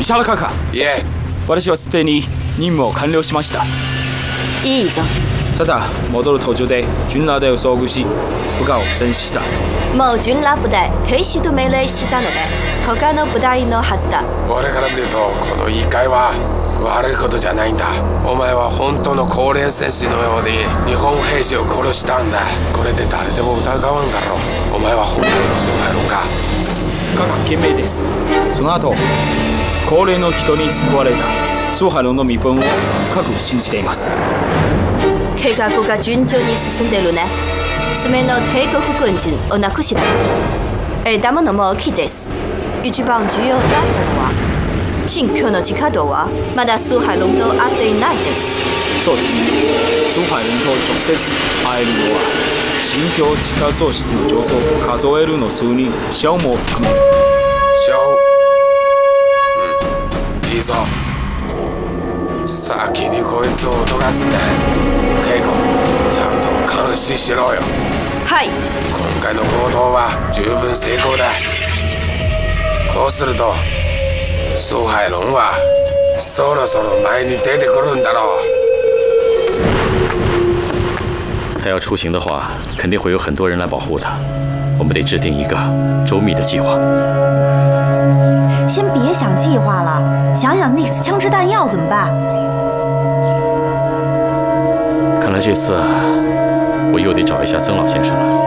石原閣下。 いえ。 私はすでに任務を完了しました。 いいぞ。 ただ戻る途中で軍拉隊を遭遇し部下を戦死した。 もう軍拉部隊停止と命令したので他の部隊のはずだ。 俺から見るとこの言い換えは悪いことじゃないんだ。お前は本当の高連戦士のように日本兵士を殺したんだ。これで誰でも疑わんだろう。お前は本当の蘇海龍か。 閣下賢明です。その後高齢の人に救われた蘇海龍の身分を深く信じています。 計画が順調に進んでるね。爪の帝国軍人をなくした。だものも大きいです。一番重要だったのは新居の地下道はまだ蘇海龍と会っていないです。 そうです。蘇海龍と直接会えるのは新居地下喪失の上層を数えるの数人シャオも含め。 シャオ、いいぞ。先にこいつを脅かすんだ。ケイコ、ちゃんと監視しろよ。 はい。 今回の行動は十分成功だ。こうすると蘇海龍はそろそろ前に出てくるんだろう。他要出行的话，肯定会有很多人来保护他。我们得制定一个周密的计划。 先别想计划了，想想那枪支弹药怎么办？ 看来这次我又得找一下曾老先生了。